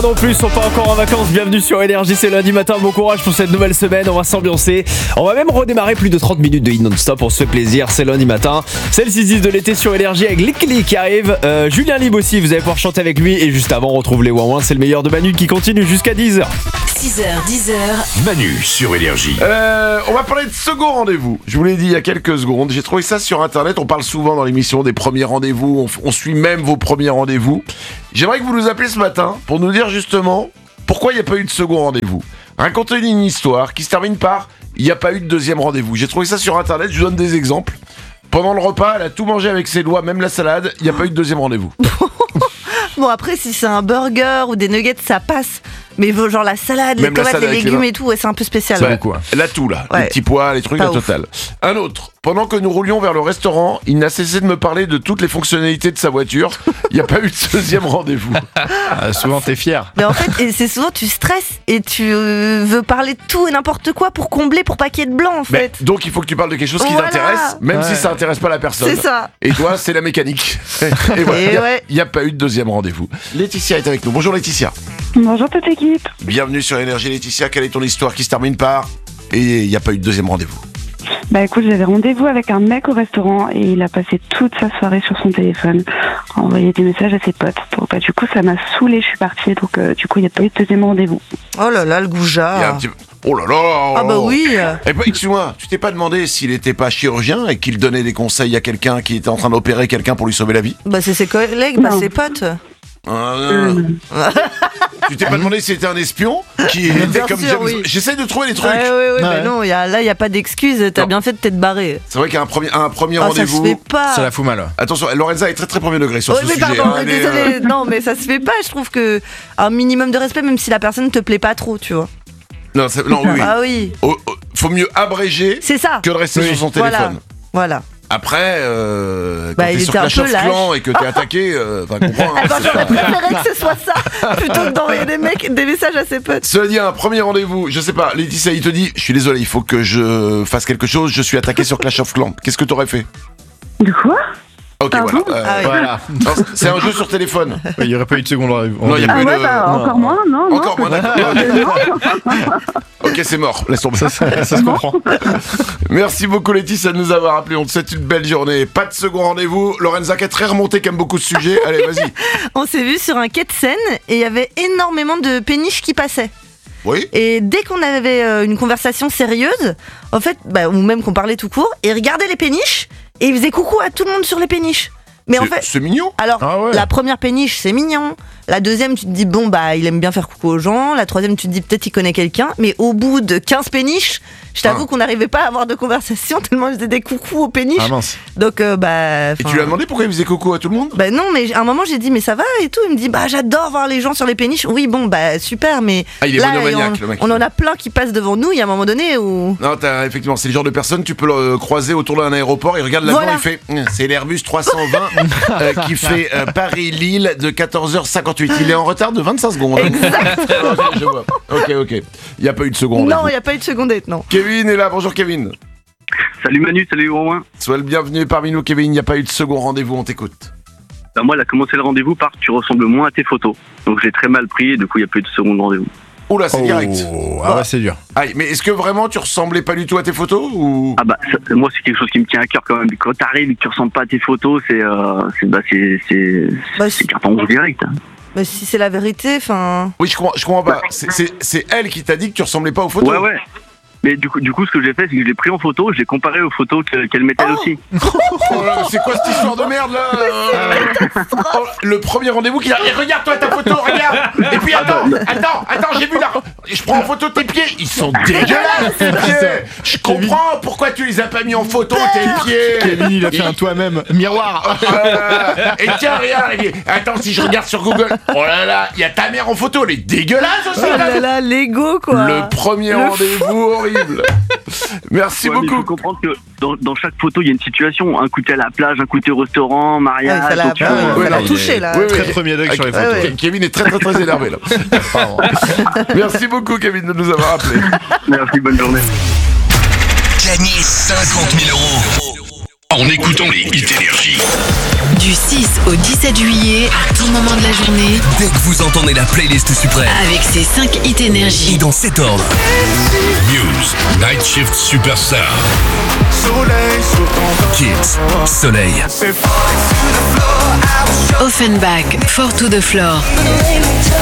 Non plus, sont pas encore en vacances, bienvenue sur Énergie, c'est lundi matin, bon courage pour cette nouvelle semaine, on va s'ambiancer, on va même redémarrer plus de 30 minutes de hit non-stop, on se fait plaisir, c'est lundi matin, c'est le 6-10 de l'été sur Énergie avec Lickly qui arrive, Julien Libre aussi, vous allez pouvoir chanter avec lui, et juste avant on retrouve les Ouin-Ouin, c'est le meilleur de Manu qui continue jusqu'à 10h. 6h, 10h. Manu sur Énergie. On va parler de second rendez-vous. Je vous l'ai dit il y a quelques secondes. J'ai trouvé ça sur internet. On parle souvent dans l'émission des premiers rendez-vous. On suit même vos premiers rendez-vous. J'aimerais que vous nous appeliez ce matin pour nous dire justement pourquoi il n'y a pas eu de second rendez-vous. Racontez une histoire qui se termine par il n'y a pas eu de deuxième rendez-vous. J'ai trouvé ça sur internet. Je vous donne des exemples. Pendant le repas, elle a tout mangé avec ses doigts, même la salade. Il n'y a pas eu de deuxième rendez-vous. Bon, après, si c'est un burger ou des nuggets, ça passe. Mais genre la salade, Même les la tomates, salade les avec les légumes mains. et tout, ouais, c'est un peu spécial. Ouais. beaucoup, hein. Elle a tout là, Ouais. les petits pois, les trucs, Pas la ouf. totale. Un autre, pendant que nous roulions vers le restaurant, il n'a cessé de me parler de toutes les fonctionnalités de sa voiture. Il n'y a pas eu de deuxième rendez-vous. Souvent t'es fier. Mais en fait, et c'est souvent tu stresses et tu veux parler de tout et n'importe quoi pour combler, pour pas qu'il y ait de blanc en Mais, fait. donc il faut que tu parles de quelque chose qui Voilà. t'intéresse, même Ouais. si ça n'intéresse pas la personne. C'est ça. Et toi, c'est la mécanique. Et voilà, Et il ouais. n'y a pas eu de deuxième rendez-vous. Laetitia est avec nous. Bonjour Laetitia. Bonjour toute l'équipe. Bienvenue sur Énergie Laetitia. Quelle est ton histoire qui se termine par et il n'y a pas eu de deuxième rendez-vous? Bah écoute, j'avais rendez-vous avec un mec au restaurant et il a passé toute sa soirée sur son téléphone, à envoyer des messages à ses potes. Donc bah du coup ça m'a saoulée, je suis partie, donc du coup il n'y a pas eu de deuxième rendez-vous. Oh là là, le Il y a un goujat. petit... Oh là là. Ah bah oui. Et puis, excuse-moi, tu t'es pas demandé s'il n'était pas chirurgien et qu'il donnait des conseils à quelqu'un qui était en train d'opérer quelqu'un pour lui sauver la vie? Bah c'est ses collègues, bah Non. ses potes. Tu t'es pas demandé si c'était un espion qui était Bien comme sûr, James... oui. J'essaie de trouver des trucs. Ouais, Ouais. mais non, là y a pas d'excuse, t'as Non. bien fait de t'être barré. C'est vrai qu'un premier Oh, ça rendez-vous... se fait pas. Ça la fout mal. Attention, Lorenza est très très premier degré sur Oui, ce mais sujet. pardon, hein, elle est, désolé. Non, mais ça se fait pas. Je trouve que un minimum de respect, même si la personne te plaît pas trop, tu vois. Non, non, oui. Ah oui, Faut mieux abréger c'est ça. que de rester sur son Voilà. téléphone. Voilà. Après, quand Bah, t'es il sur était un Clash peu of lâche. Clans et que t'es attaqué, comprends. hein, Attends, c'est j'aurais pas- préféré que ce soit ça plutôt que d'envoyer des messages à ses potes. Cela dit, un premier rendez-vous, je sais pas, Laetitia, il te dit, je suis désolé, il faut que je fasse quelque chose, je suis attaqué sur Clash of Clans. Qu'est-ce que t'aurais fait? De quoi? Ok, Ah voilà. bon Ah oui. Voilà. Non, c'est un jeu sur téléphone. Il n'y aurait pas eu de seconde rendez-vous. Non, il y a Ah plus ouais, de... bah encore moins, non, non. Encore moins, d'accord. Ok, c'est mort, laisse tomber. Ça se comprend. Merci beaucoup Laetitia de nous avoir appelé, on te souhaite une belle journée. Pas de second rendez-vous, Lorenza qui est très remontée, qui aime beaucoup ce sujet. Allez, vas-y. On s'est vu sur un quai de Seine et il y avait énormément de péniches qui passaient. Oui. Et dès qu'on avait une conversation sérieuse, en fait, ou même qu'on parlait tout court, il regardait les péniches et il faisait coucou à tout le monde sur les péniches. Mais en fait, C'est mignon. alors, Ah ouais. la première péniche, c'est mignon. La deuxième, tu te dis, bon, il aime bien faire coucou aux gens. La troisième, tu te dis, peut-être il connaît quelqu'un. Mais au bout de 15 péniches, je t'avoue qu'on n'arrivait pas à avoir de conversation tellement je faisais des coucous aux péniches. Ah mince. Donc, Et tu lui as demandé pourquoi il faisait coucou à tout le monde? non, mais à un moment, j'ai dit, mais ça va et tout. Il me dit, j'adore voir les gens sur les péniches. Oui, bon, super, mais. Ah, il est là, monomaniaque, le mec. on en a plein qui passent devant nous. Il y a un moment donné où. Non, effectivement, c'est le genre de personne, tu peux le croiser autour d'un aéroport, il regarde l'avion, Voilà. il fait c'est l'Airbus 320 qui fait Paris-Lille de 14h58. Il est en retard de 25 secondes. Je vois. Ok. Il n'y a pas eu de seconde. Non, il n'y a pas eu de secondette, non. Kevin est là, bonjour Kevin. Salut Manu, salut Romain. Sois le bienvenu parmi nous Kevin, il n'y a pas eu de second rendez-vous, on t'écoute. Bah, moi, elle a commencé le rendez-vous par tu ressembles moins à tes photos. Donc j'ai très mal pris et du coup, il n'y a plus eu de second rendez-vous. Oula, c'est direct. Ah ouais, c'est dur. Aïe, mais est-ce que vraiment tu ressemblais pas du tout à tes photos ou... Ah bah, moi, c'est quelque chose qui me tient à cœur quand même. Quand t'arrives et que tu ressembles pas à tes photos, c'est carton rouge direct. Mais si c'est la vérité, enfin. Oui, je comprends pas. C'est elle qui t'a dit que tu ressemblais pas aux photos. Ouais. Mais du coup, ce que j'ai fait, c'est que je l'ai pris en photo, je l'ai comparé aux photos qu'elle mettait elle aussi. Oh là, c'est quoi cette histoire de merde là Oh, le premier rendez-vous qui a... Et regarde toi ta photo, regarde. Et puis attends, j'ai vu là. Je prends en photo tes pieds, ils sont dégueulasses tes pieds. Je comprends pourquoi tu les as pas mis en photo tes pieds. Kevin, il a fait un toi-même. Miroir. Et tiens, regarde, attends, si je regarde sur Google, oh là là, il y a ta mère en photo, elle est dégueulasse aussi. Oh là là, l'ego quoi. Le premier rendez-vous horrible. Merci Ouais, mais il faut beaucoup. comprendre que dans chaque photo, il y a une situation. Un coup t'es à la plage, un coup t'es au restaurant, Ah oui, mariage. ça l'a donc tu vois, ouais, ça l'a il touché est là. Oui, Très oui. premier degré sur les photos. Ouais. Kevin est très énervé là. Pardon. Merci beaucoup Kevin de nous avoir appelé. Merci, bonne journée. Gagner 50 000 € en écoutant les hits Énergie. Du 6 au 17 juillet, à tout moment de la journée, Dès que vous entendez la playlist suprême. avec ses 5 hits énergie. Et dans cet ordre. Muse, Night Shift Superstar. Kids, Soleil. Offenbach, Four to the Floor.